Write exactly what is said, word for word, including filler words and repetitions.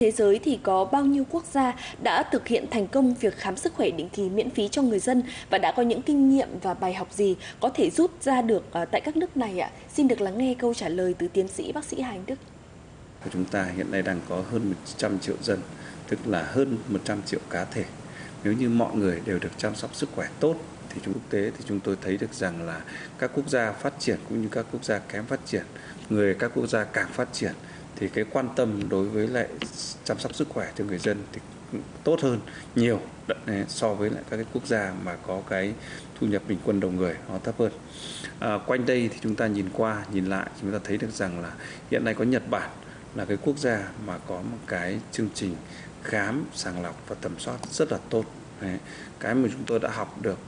Thế giới thì có bao nhiêu quốc gia đã thực hiện thành công việc khám sức khỏe định kỳ miễn phí cho người dân và đã có những kinh nghiệm và bài học gì có thể rút ra được tại các nước này ạ? Xin được lắng nghe câu trả lời từ tiến sĩ bác sĩ Hà Anh Đức. Của chúng ta hiện nay đang có hơn một trăm triệu dân, tức là hơn một trăm triệu cá thể. Nếu như mọi người đều được chăm sóc sức khỏe tốt thì trong quốc tế thì chúng tôi thấy được rằng là các quốc gia phát triển cũng như các quốc gia kém phát triển, người các quốc gia càng phát triển thì cái quan tâm đối với lại chăm sóc sức khỏe cho người dân thì tốt hơn nhiều so với lại các cái quốc gia mà có cái thu nhập bình quân đầu người nó thấp hơn. À, quanh đây thì chúng ta nhìn qua nhìn lại chúng ta thấy được rằng là hiện nay có Nhật Bản là cái quốc gia mà có một cái chương trình khám sàng lọc và tầm soát rất là tốt. Đấy, cái mà chúng tôi đã học được